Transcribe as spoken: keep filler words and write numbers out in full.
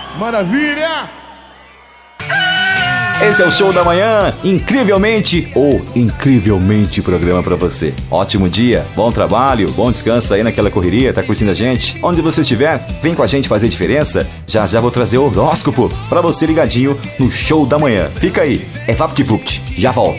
Maravilha! Esse é o Show da Manhã, incrivelmente ou incrivelmente programa pra você. Ótimo dia, bom trabalho, bom descanso aí naquela correria, tá curtindo a gente? Onde você estiver, vem com a gente fazer diferença. Já já vou trazer o horóscopo pra você ligadinho no Show da Manhã. Fica aí, é VaptVupt, já volto.